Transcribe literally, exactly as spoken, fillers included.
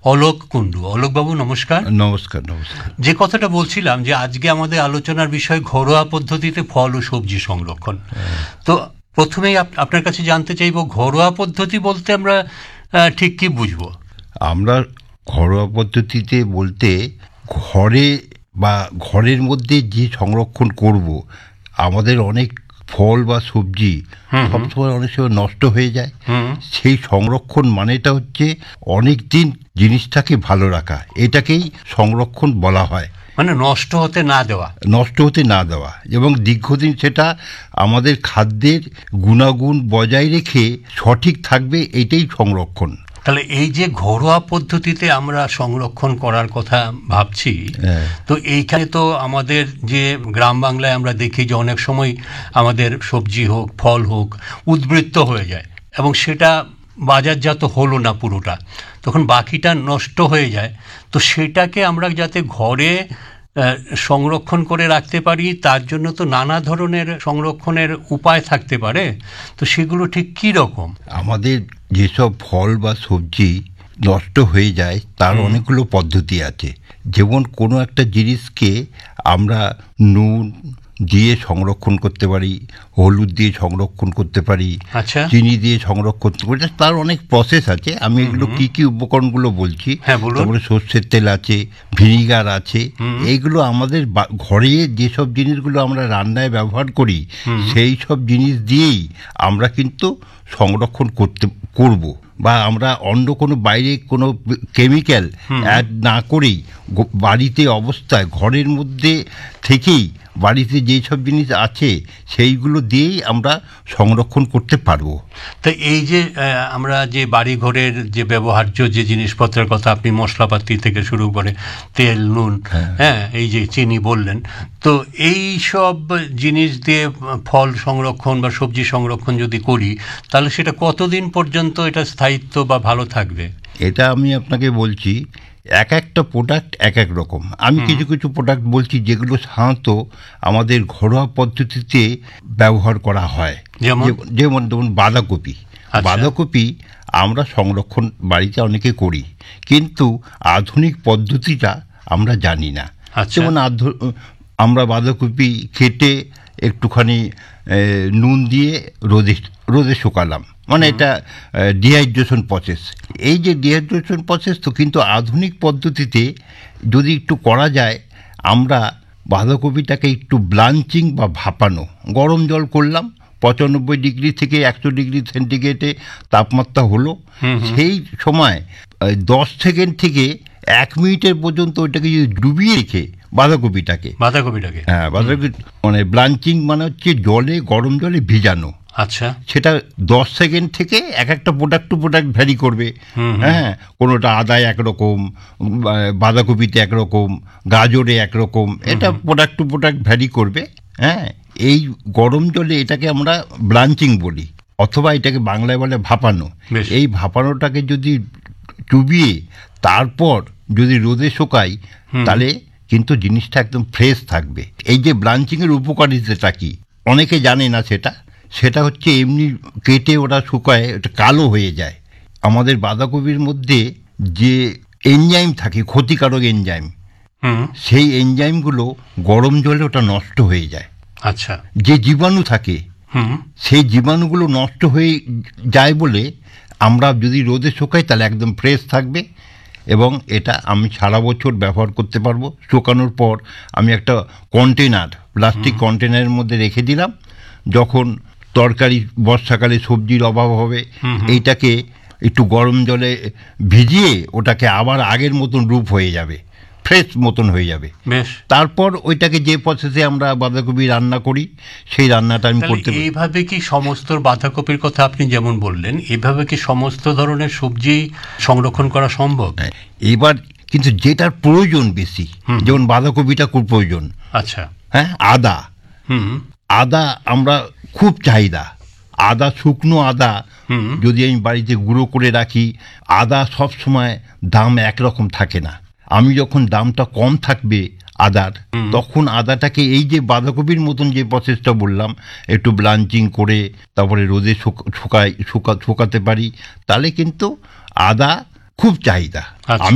অলোক কুণ্ডু। অলোকবাবু নমস্কার। নমস্কার। নমস্কার। যে কথাটা বলছিলাম যে আজকে আমাদের আলোচনার বিষয় ঘরোয়া পদ্ধতিতে ফল ও সবজি সংরক্ষণ। তো প্রথমেই আপনার কাছে জানতে চাইব, ঘরোয়া পদ্ধতি বলতে আমরা ঠিক কি বুঝবো? আমরা ঘরোয়া পদ্ধতিতে বলতে ঘরে বা ঘরের মধ্যে যে সংরক্ষণ করব, আমাদের অনেক ফল বা সবজি সবসময় অনেক সময় নষ্ট হয়ে যায়। সেই সংরক্ষণ মানেটা হচ্ছে অনেক দিন জিনিসটাকে ভালো রাখা, এটাকেই সংরক্ষণ বলা হয়। মানে নষ্ট হতে না দেওয়া। নষ্ট হতে না দেওয়া এবং দীর্ঘদিন সেটা আমাদের খাদ্যের গুণাগুণ বজায় রেখে সঠিক থাকবে, এটাই সংরক্ষণ। তাহলে এই যে ঘরোয়া পদ্ধতিতে আমরা সংরক্ষণ করার কথা ভাবছি, তো এইখানে তো আমাদের যে গ্রাম বাংলায় আমরা দেখি যে অনেক সময় আমাদের সবজি হোক ফল হোক উদ্বৃত্ত হয়ে যায় এবং সেটা বাজারজাত হলো না পুরোটা, তখন বাকিটা নষ্ট হয়ে যায়। তো সেটাকে আমরা যাতে ঘরে সংরক্ষণ করে রাখতে পারি, তার জন্য তো নানা ধরনের সংরক্ষণের উপায় থাকতে পারে। তো সেগুলো ঠিক কী রকম? আমাদের যেসব ফল বা সবজি নষ্ট হয়ে যায় তার অনেকগুলো পদ্ধতি আছে। যেমন কোনো একটা জিনিসকে আমরা নুন দিয়ে সংরক্ষণ করতে পারি, হলুদ দিয়ে সংরক্ষণ করতে পারি, আচ্ছা, চিনি দিয়ে সংরক্ষণ করতে পারি। তার অনেক প্রসেস আছে। আমি এগুলো কি কি উপকরণগুলো বলছি। তারপরে সর্ষের তেল আছে, ভিনিগার আছে। এইগুলো আমাদের ঘরে যেসব জিনিসগুলো আমরা রান্নায় ব্যবহার করি সেই সব জিনিস দিয়েই আমরা কিন্তু সংরক্ষণ করতে করব, বা আমরা অন্য কোনো বাইরে কোনো কেমিক্যাল অ্যাড না করেই বাড়িতে অবস্থায় ঘরের মধ্যে থেকেই বাড়িতে যেই সব জিনিস আছে সেইগুলো দিয়েই আমরা সংরক্ষণ করতে পারবো। তো এই যে আমরা যে বাড়ি ঘরের যে ব্যবহার্য যে জিনিসপত্রের কথা, আপনি মশলাপাতি থেকে শুরু করে তেল, নুন, হ্যাঁ, এই যে চিনি বললেন, তো এই সব জিনিস দিয়ে ফল সংরক্ষণ বা সবজি সংরক্ষণ যদি করি, তাহলে সেটা কতদিন পর্যন্ত এটা স্থায়িত্ব বা ভালো থাকবে? এটা আমি আপনাকে বলছি, এক একটা প্রোডাক্ট এক এক রকম। আমি কিছু কিছু প্রোডাক্ট বলছি যেগুলো সাধারণত আমাদের ঘরোয়া পদ্ধতিতে ব্যবহার করা হয়। যেমন যেমন ধরুন বাঁধাকপি। বাঁধাকপি আমরা সংরক্ষণ বাড়িতে অনেকে করি, কিন্তু আধুনিক পদ্ধতিটা আমরা জানি না। যেমন আমরা বাঁধাকপি কেটে একটুখানি নুন দিয়ে রোদে রোদে শুকালাম, মানে এটা ডিহাইড্রেশন প্রসেস। এই যে ডিহাইড্রেশন প্রসেস, তো কিন্তু আধুনিক পদ্ধতিতে যদি একটু করা যায়, আমরা বাঁধাকপিটাকে একটু ব্লাঞ্চিং বা ভাপানো, গরম জল করলাম, পঁচানব্বই ডিগ্রি থেকে একশো ডিগ্রি সেন্টিগ্রেডে তাপমাত্রা হলো, সেই সময় দশ সেকেন্ড থেকে এক মিনিটের পর্যন্ত ওইটাকে যদি ডুবিয়ে রেখে বাঁধাকপিটাকে বাঁধাকপিটাকে হ্যাঁ বাঁধাকপি মানে ব্লাঞ্চিং মানে হচ্ছে জলে, গরম জলে ভিজানো। আচ্ছা, সেটা দশ সেকেন্ড থেকে এক একটা প্রোডাক্ট টু প্রোডাক্ট ভ্যারি করবে। হ্যাঁ, কোনোটা আদায় একরকম, বাঁধাকপিতে একরকম, গাজরে একরকম, এটা প্রোডাক্ট টু প্রোডাক্ট ভ্যারি করবে। হ্যাঁ, এই গরম জলে এটাকে আমরা ব্লাঞ্চিং বলি, অথবা এটাকে বাংলায় বলে ভাপানো। এই ভাপানোটাকে যদি চুবিয়ে তারপর যদি রোদে শুকাই, তাহলে কিন্তু জিনিসটা একদম ফ্রেশ থাকবে। এই যে ব্লাঞ্চিংয়ের উপকারিতাটা কি অনেকে জানে না, সেটা সেটা হচ্ছে এমনি কেটে ওটা শুকায় ওটা কালো হয়ে যায়। আমাদের বাঁধাকপির মধ্যে যে এনজাইম থাকে, ক্ষতিকারক এনজাইম, সেই এনজাইমগুলো গরম জলে ওটা নষ্ট হয়ে যায়। আচ্ছা, যে জীবাণু থাকে সেই জীবাণুগুলো নষ্ট হয়ে যায় বলে আমরা যদি রোদে শুকাই তাহলে একদম ফ্রেশ থাকবে এবং এটা আমি সারা বছর ব্যবহার করতে পারবো। শুকানোর পর আমি একটা কন্টেনার, প্লাস্টিক কন্টেনারের মধ্যে রেখে দিলাম। যখন তরকারি বর্ষাকালে সবজির অভাব হবে, এইটাকে একটু গরম জলে ভিজিয়ে ওটাকে আবার আগের মতন রূপ হয়ে যাবে, ফ্রেশ মতন হয়ে যাবে। তারপর ওইটাকে যে প্রসেসে আমরা বাঁধাকপি রান্না করি সেই রান্নাটা আমি করতে পারি। এইভাবে কি সমস্ত বাঁধাকপির কথা আপনি যেমন বললেন, এইভাবে কি সমস্ত ধরনের সবজি সংরক্ষণ করা সম্ভব? এবার কিন্তু যেটার প্রয়োজন বেশি, যেমন বাঁধাকপিটা খুব প্রয়োজন। আচ্ছা, হ্যাঁ, আদা হুম আদা আমরা খুব চাহিদা। আদা, শুকনো আদা যদি আমি বাড়িতে গুঁড়ো করে রাখি, আদা সব সময় দাম একরকম থাকে না। আমি যখন দামটা কম থাকবে আদার, তখন আদাটাকে এই যে বাঁধাকপির মতন যে প্রসেসটা বললাম, একটু ব্লাঞ্চিং করে তারপরে রোদে শুকাই শুকা শুকাতে পারি, তাহলে কিন্তু আদা খুব চাহিদা।